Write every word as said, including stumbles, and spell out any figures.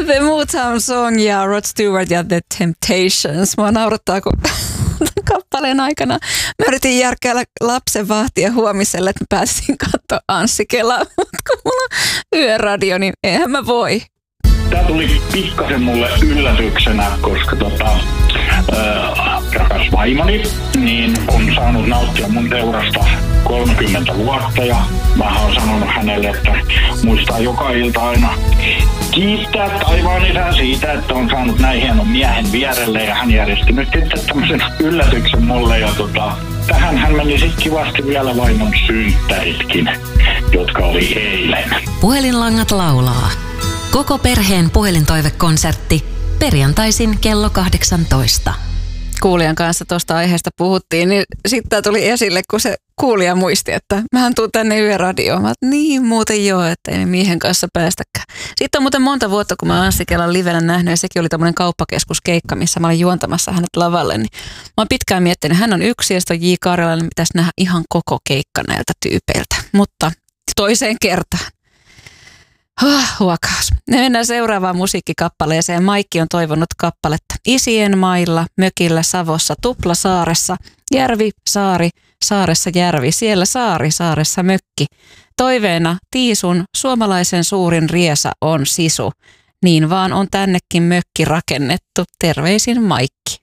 The Motown Song ja Rod Stewart ja The Temptations. Mua naurattaa, kun kappaleen aikana mä yritin järkkäillä lapsen vahtia huomiselle, että mä pääsin katsoa Anssi Kelaa, mutta kun mulla on yöradio, niin eihän mä voi. Tämä tuli pikkasen mulle yllätyksenä, koska tota, äh, rakas vaimoni niin on saanut nauttia mun seurasta kolmekymmentä vuotta ja mä oon sanonut hänelle, että muistaa joka ilta aina kiittää taivaan isän siitä, että on saanut näin hienon miehen vierelle ja hän järjesti nyt sitten tämmöisen yllätyksen mulle ja tota, tähän hän meni sitten kivasti vielä vaimon synttäritkin, jotka oli eilen. Puhelinlangat laulaa. Koko perheen puhelintoivekonsertti perjantaisin kello kahdeksantoista. Kuulijan kanssa tuosta aiheesta puhuttiin, niin sitten tuli esille, kun se kuulija muisti, että mähän tuun tänne yöradioon. Mä oon, niin muuten joo, että ei ne miehen kanssa päästäkään. Sitten on muuten monta vuotta, kun mä oon Anssi Kelan livenä nähnyt, ja sekin oli tämmöinen kauppakeskuskeikka, missä mä olin juontamassa hänet lavalle. Niin mä oon pitkään miettinyt, hän on yksi, ja sitten on J. Karjalainen, pitäisi nähdä ihan koko keikka näiltä tyypeiltä. Mutta toiseen kertaan. Huh, huokaus. Me mennään seuraavaan musiikkikappaleeseen. Maikki on toivonut kappaletta Isien mailla, mökillä, Savossa, Tuplasaaressa, järvi, saari, saaressa järvi, siellä saari, saaressa mökki. Toiveena Tiisun suomalaisen suurin riesa on sisu. Niin vaan on tännekin mökki rakennettu. Terveisin Maikki.